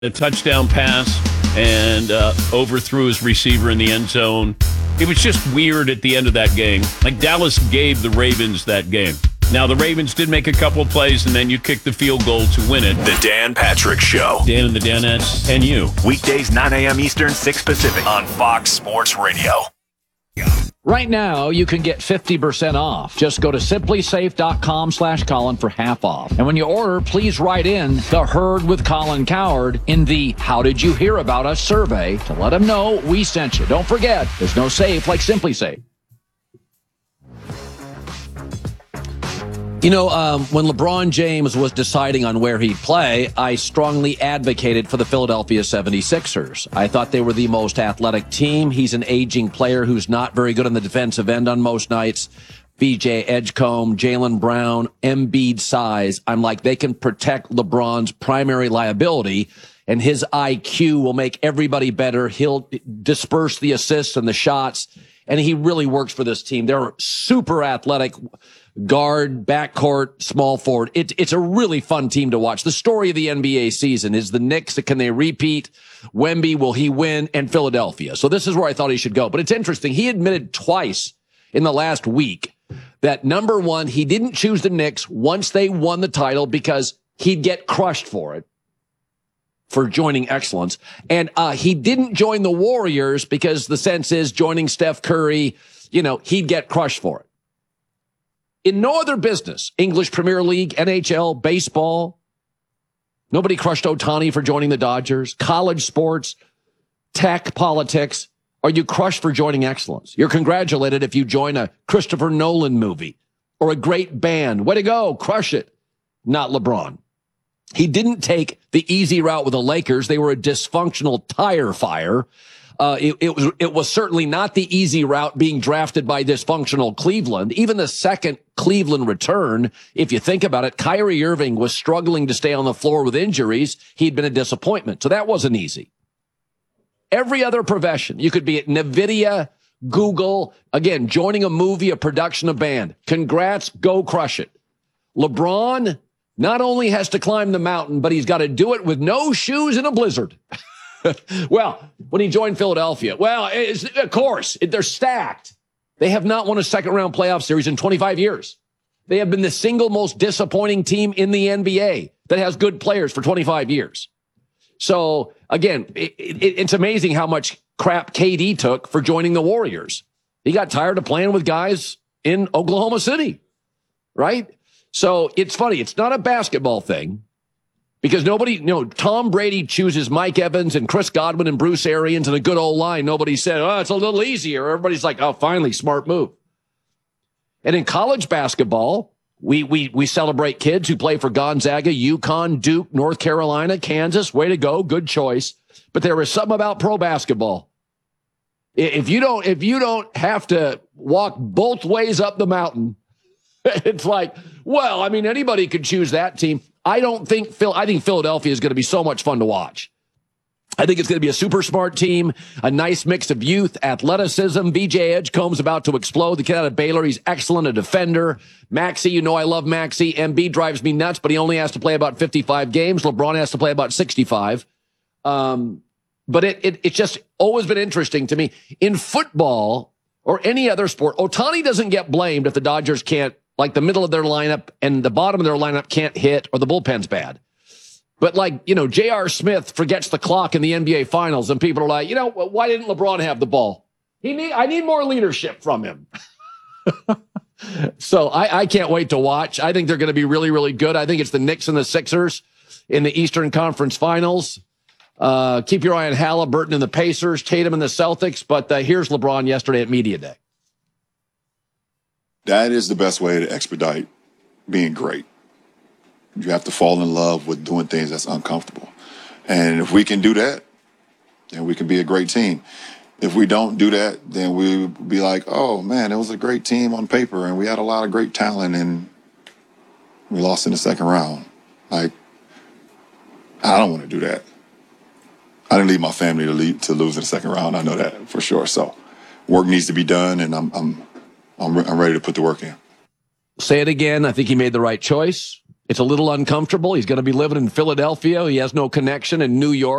A touchdown pass and overthrew his receiver in the end zone. It was just weird at the end of that game. Like Dallas gave the Ravens that game. Now, the Ravens did make a couple of plays, and then you kicked the field goal to win it. The Dan Patrick Show. Dan and the Danettes and you. Weekdays, 9 a.m. Eastern, 6 Pacific on Fox Sports Radio. Right now, you can get 50% off. Just go to simplysafe.com/Colin for half off. And when you order, please write in the Herd with Colin Cowherd in the How Did You Hear About Us survey to let them know we sent you. Don't forget, there's no safe like Simply Safe. You know, when LeBron James was deciding on where he'd play, I strongly advocated for the Philadelphia 76ers. I thought they were the most athletic team. He's an aging player who's not very good on the defensive end on most nights. VJ Edgecombe, Jaylen Brown, Embiid size. I'm like, they can protect LeBron's primary liability, and his IQ will make everybody better. He'll disperse the assists and the shots, and he really works for this team. They're super athletic. Guard, backcourt, small forward. It's a really fun team to watch. The story of the NBA season is the Knicks. Can they repeat? Wemby, will he win? And Philadelphia. So this is where I thought he should go. But it's interesting. He admitted twice in the last week that, number one, he didn't choose the Knicks once they won the title because he'd get crushed for it, for joining excellence. And he didn't join the Warriors because the sense is joining Steph Curry, he'd get crushed for it. In no other business, English Premier League, NHL, baseball, nobody crushed Ohtani for joining the Dodgers. College sports, tech, politics. Are you crushed for joining excellence? You're congratulated if you join a Christopher Nolan movie or a great band. Way to go. Crush it. Not LeBron. He didn't take the easy route with the Lakers. They were a dysfunctional tire fire. It was certainly not the easy route being drafted by dysfunctional Cleveland. Even the second Cleveland return, if you think about it, Kyrie Irving was struggling to stay on the floor with injuries. He'd been a disappointment. So that wasn't easy. Every other profession, you could be at NVIDIA, Google, again, joining a movie, a production, a band. Congrats, go crush it. LeBron not only has to climb the mountain, but he's got to do it with no shoes in a blizzard. Well, when he joined Philadelphia, of course, they're stacked. They have not won a second-round playoff series in 25 years. They have been the single most disappointing team in the NBA that has good players for 25 years. So, again, it's amazing how much crap KD took for joining the Warriors. He got tired of playing with guys in Oklahoma City, right? So it's funny. It's not a basketball thing. Because Tom Brady chooses Mike Evans and Chris Godwin and Bruce Arians and a good old line. Nobody said, it's a little easier. Everybody's like, finally, smart move. And in college basketball, we celebrate kids who play for Gonzaga, UConn, Duke, North Carolina, Kansas. Way to go. Good choice. But there is something about pro basketball. If you don't have to walk both ways up the mountain, it's like, anybody could choose that team. I think Philadelphia is going to be so much fun to watch. I think it's going to be a super smart team, a nice mix of youth, athleticism. VJ Edgecombe's about to explode. The kid out of Baylor, he's excellent, a defender. Maxey, I love Maxey. Embiid drives me nuts, but he only has to play about 55 games. LeBron has to play about 65. But it's just always been interesting to me. In football or any other sport, Ohtani doesn't get blamed if the Dodgers can't, like the middle of their lineup and the bottom of their lineup can't hit or the bullpen's bad. But J.R. Smith forgets the clock in the NBA Finals and people are like, why didn't LeBron have the ball? I need more leadership from him. So I can't wait to watch. I think they're going to be really, really good. I think it's the Knicks and the Sixers in the Eastern Conference Finals. Keep your eye on Halliburton and the Pacers, Tatum and the Celtics. But here's LeBron yesterday at Media Day. That is the best way to expedite being great. You have to fall in love with doing things that's uncomfortable. And if we can do that, then we can be a great team. If we don't do that, then we'll be like, oh, man, it was a great team on paper, and we had a lot of great talent, and we lost in the second round. Like, I don't want to do that. I didn't leave my family to lose in the second round. I know that for sure. So work needs to be done, and I'm ready to put the work in. Say it again. I think he made the right choice. It's a little uncomfortable. He's going to be living in Philadelphia. He has no connection in New York.